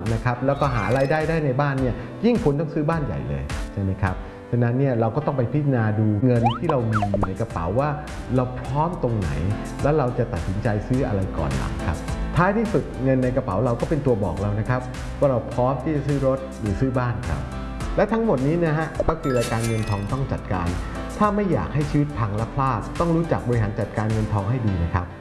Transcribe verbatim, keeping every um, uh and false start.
นะครับแล้วก็หารายได้ได้ในบ้านเนี่ยยิ่งคุณต้องซื้อบ้านใหญ่เลยใช่ไหมครับฉะนั้นเนี่ยเราก็ต้องไปพิจารณาดูเงินที่เรามีอยู่ในกระเป๋าว่าเราพร้อมตรงไหนแล้วเราจะตัดสินใจซื้ออะไรก่อนหลังครับท้ายที่สุดเงินในกระเป๋าเราก็เป็นตัวบอกเรานะครับว่าเราพร้อมที่จะซื้อรถหรือซื้อบ้านครับและทั้งหมดนี้นะฮะก็คือรายการเงินทองต้องจัดการถ้าไม่อยากให้ชีวิตพังและพลาดต้องรู้จักบริหารจัดการเงินทองให้ดีนะครับ